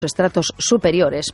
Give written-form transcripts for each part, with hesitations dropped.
estratos superiores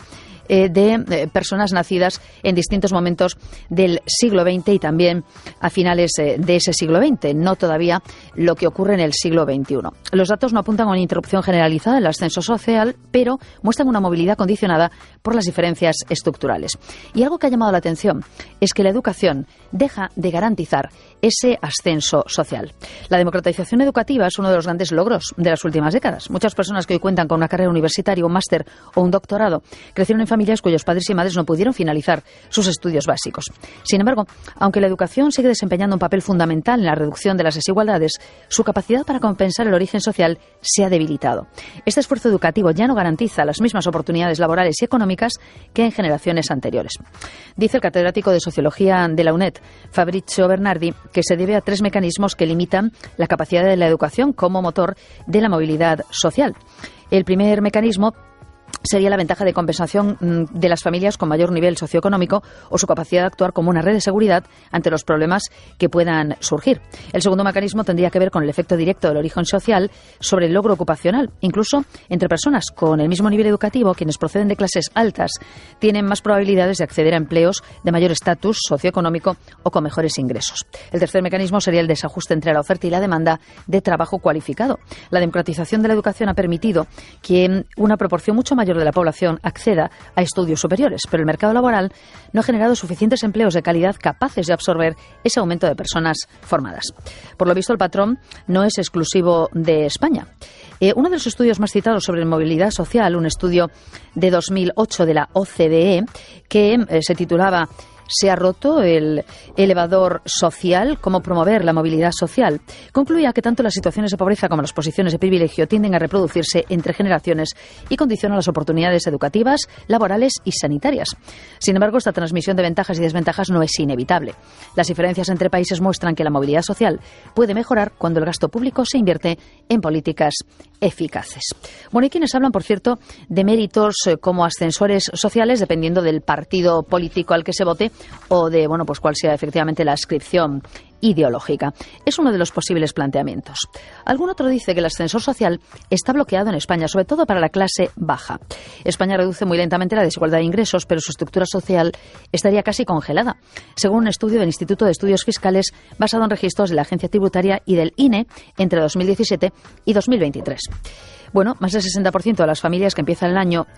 de personas nacidas en distintos momentos del siglo XX y también a finales de ese siglo XX, no todavía lo que ocurre en el siglo XXI. Los datos no apuntan a una interrupción generalizada del ascenso social, pero muestran una movilidad condicionada por las diferencias estructurales. Y algo que ha llamado la atención es que la educación deja de garantizar ese ascenso social. La democratización educativa es uno de los grandes logros de las últimas décadas. Muchas personas que hoy cuentan con una carrera universitaria, un máster o un doctorado crecieron en familias cuyos padres y madres no pudieron finalizar sus estudios básicos. Sin embargo, aunque la educación sigue desempeñando un papel fundamental en la reducción de las desigualdades, su capacidad para compensar el origen social se ha debilitado. Este esfuerzo educativo ya no garantiza las mismas oportunidades laborales y económicas que en generaciones anteriores. Dice el catedrático de Sociología de la UNED, Fabrizio Bernardi, que se debe a 3 mecanismos que limitan la capacidad de la educación como motor de la movilidad social. El primer mecanismo sería la ventaja de compensación de las familias con mayor nivel socioeconómico o su capacidad de actuar como una red de seguridad ante los problemas que puedan surgir. El segundo mecanismo tendría que ver con el efecto directo del origen social sobre el logro ocupacional. Incluso entre personas con el mismo nivel educativo, quienes proceden de clases altas tienen más probabilidades de acceder a empleos de mayor estatus socioeconómico o con mejores ingresos. El tercer mecanismo sería el desajuste entre la oferta y la demanda de trabajo cualificado. La democratización de la educación ha permitido que una proporción mucho mayor de la población acceda a estudios superiores, pero el mercado laboral no ha generado suficientes empleos de calidad capaces de absorber ese aumento de personas formadas. Por lo visto, el patrón no es exclusivo de España. Uno de los estudios más citados sobre movilidad social, un estudio de 2008 de la OCDE, que se titulaba ¿Se ha roto el elevador social? ¿Cómo promover la movilidad social? Concluía que tanto las situaciones de pobreza como las posiciones de privilegio tienden a reproducirse entre generaciones y condicionan las oportunidades educativas, laborales y sanitarias. Sin embargo, esta transmisión de ventajas y desventajas no es inevitable. Las diferencias entre países muestran que la movilidad social puede mejorar cuando el gasto público se invierte en políticas eficaces. Bueno, hay quienes hablan, por cierto, de méritos como ascensores sociales dependiendo del partido político al que se vote o de, pues cuál sea efectivamente la adscripción ideológica. Es uno de los posibles planteamientos. Algún otro dice que el ascensor social está bloqueado en España, sobre todo para la clase baja. España reduce muy lentamente la desigualdad de ingresos, pero su estructura social estaría casi congelada, según un estudio del Instituto de Estudios Fiscales basado en registros de la Agencia Tributaria y del INE entre 2017 y 2023. Bueno, más del 60% de las familias que empiezan el año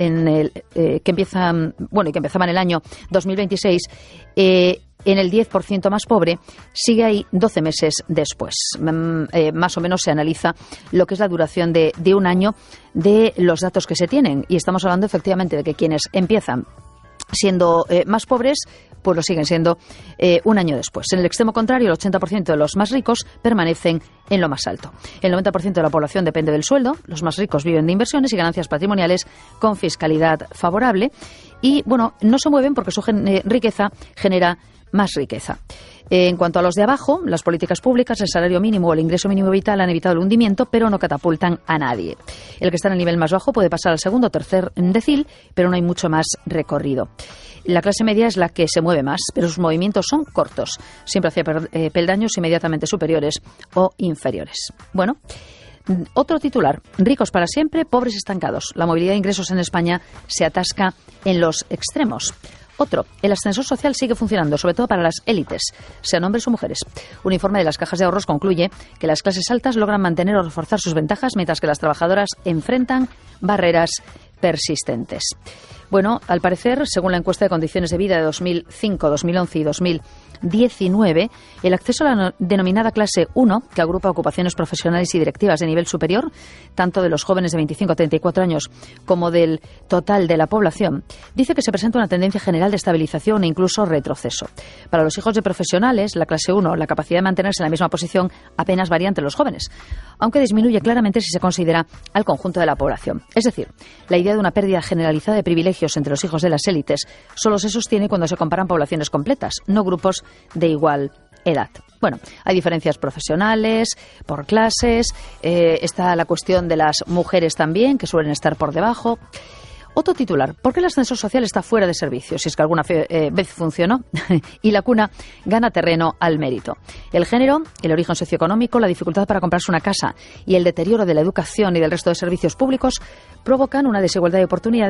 que empezaban el año 2026 en el 10% más pobre, sigue ahí 12 meses después. Más o menos se analiza lo que es la duración de un año de los datos que se tienen. Y estamos hablando efectivamente de que quienes empiezan siendo más pobres, pues lo siguen siendo un año después. En el extremo contrario, el 80% de los más ricos permanecen en lo más alto. El 90% de la población depende del sueldo, los más ricos viven de inversiones y ganancias patrimoniales con fiscalidad favorable y, no se mueven porque su riqueza genera más riqueza. En cuanto a los de abajo, las políticas públicas, el salario mínimo o el ingreso mínimo vital han evitado el hundimiento, pero no catapultan a nadie. El que está en el nivel más bajo puede pasar al segundo o tercer decil, pero no hay mucho más recorrido. La clase media es la que se mueve más, pero sus movimientos son cortos, siempre hacia peldaños inmediatamente superiores o inferiores. Bueno, otro titular: ricos para siempre, pobres estancados. La movilidad de ingresos en España se atasca en los extremos. Otro, el ascensor social sigue funcionando, sobre todo para las élites, sean hombres o mujeres. Un informe de las cajas de ahorros concluye que las clases altas logran mantener o reforzar sus ventajas, mientras que las trabajadoras enfrentan barreras persistentes. Bueno, al parecer, según la encuesta de condiciones de vida de 2005, 2011 y 2019, el acceso a la denominada clase 1, que agrupa ocupaciones profesionales y directivas de nivel superior, tanto de los jóvenes de 25 a 34 años como del total de la población, dice que se presenta una tendencia general de estabilización e incluso retroceso. Para los hijos de profesionales, la clase 1, la capacidad de mantenerse en la misma posición apenas varía entre los jóvenes, aunque disminuye claramente si se considera al conjunto de la población. Es decir, la idea de una pérdida generalizada de privilegios entre los hijos de las élites solo se sostiene cuando se comparan poblaciones completas, no grupos de igual edad. Bueno, hay diferencias profesionales, por clases, está la cuestión de las mujeres también, que suelen estar por debajo. Otro titular: ¿por qué el ascensor social está fuera de servicio? Si es que alguna vez funcionó. Y la cuna gana terreno al mérito. El género, el origen socioeconómico, la dificultad para comprarse una casa y el deterioro de la educación y del resto de servicios públicos provocan una desigualdad de oportunidades